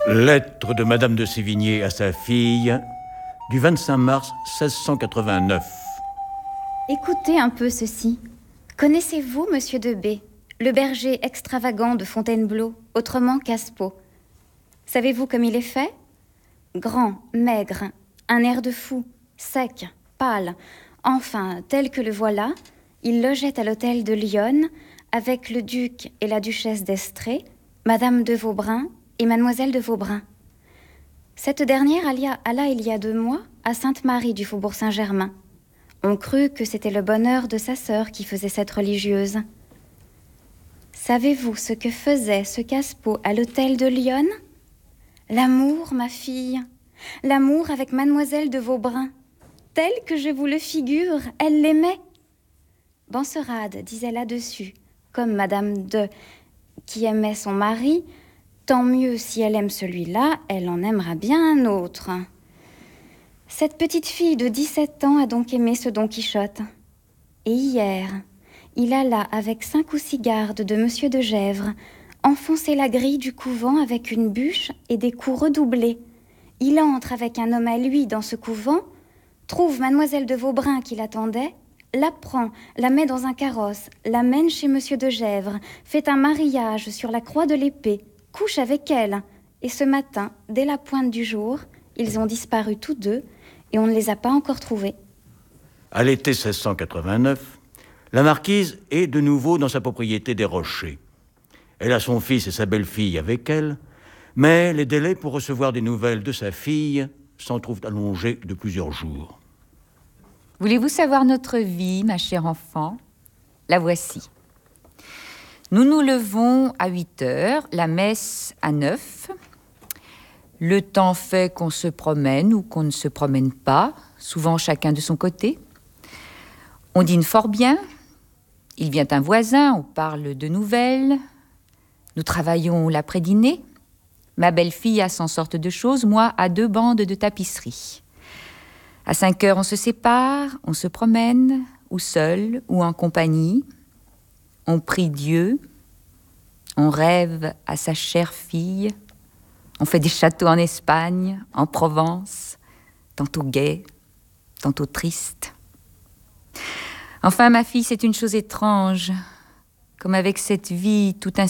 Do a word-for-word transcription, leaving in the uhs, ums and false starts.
Lettre de Madame de Sévigné à sa fille du vingt-cinq mars seize cent quatre-vingt-neuf. Écoutez un peu ceci. Connaissez-vous Monsieur de B, le berger extravagant de Fontainebleau, autrement Caspo? Savez-vous comme il est fait? Grand, maigre, un air de fou, sec, pâle, enfin, tel que le voilà, il logeait à l'hôtel de Lyon avec le duc et la duchesse d'Estrées, Madame de Vaubrin et Mademoiselle de Vaubrin. Cette dernière alla, alla il y a deux mois à Sainte-Marie du Faubourg Saint-Germain. On crut que c'était le bonheur de sa sœur qui faisait cette religieuse. Savez-vous ce que faisait ce Caspo à l'hôtel de Lyon? L'amour, ma fille, l'amour avec Mademoiselle de Vaubrin. Tel que je vous le figure, elle l'aimait. Benserade disait là-dessus, comme Madame de, qui aimait son mari, tant mieux si elle aime celui-là, elle en aimera bien un autre. Cette petite fille de dix-sept ans a donc aimé ce Don Quichotte. Et hier, il alla avec cinq ou six gardes de Monsieur de Gesvres enfoncer la grille du couvent avec une bûche et des coups redoublés. Il entre avec un homme à lui dans ce couvent, trouve Mademoiselle de Vaubrin qui l'attendait, la prend, la met dans un carrosse, la mène chez Monsieur de Gesvres, fait un mariage sur la croix de l'épée, couche avec elle. Et ce matin, dès la pointe du jour, ils ont disparu tous deux et on ne les a pas encore trouvés. À l'été seize cent quatre-vingt-neuf, la marquise est de nouveau dans sa propriété des Rochers. Elle a son fils et sa belle-fille avec elle, mais les délais pour recevoir des nouvelles de sa fille s'en trouvent allongés de plusieurs jours. Voulez-vous savoir notre vie, ma chère enfant? La voici. Nous nous levons à huit heures, la messe à neuf. Le temps fait qu'on se promène ou qu'on ne se promène pas, souvent chacun de son côté. On dîne fort bien. Il vient un voisin, on parle de nouvelles. Nous travaillons l'après-dîner. Ma belle-fille a cent sortes de choses, moi à deux bandes de tapisserie. À cinq heures, on se sépare, on se promène, ou seul, ou en compagnie. On prie Dieu, on rêve à sa chère fille, on fait des châteaux en Espagne, en Provence, tantôt gai, tantôt triste. Enfin, ma fille, c'est une chose étrange, comme avec cette vie tout